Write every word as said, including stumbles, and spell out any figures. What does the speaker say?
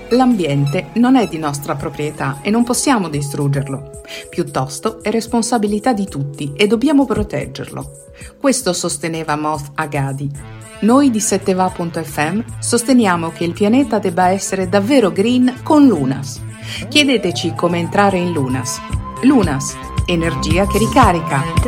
L'ambiente non è di nostra proprietà e non possiamo distruggerlo. Piuttosto è responsabilità di tutti e dobbiamo proteggerlo. Questo sosteneva Moth Agadi. Noi di sette va punto effe emme sosteniamo che il pianeta debba essere davvero green con Lunas. Chiedeteci come entrare in Lunas. Lunas, energia che ricarica.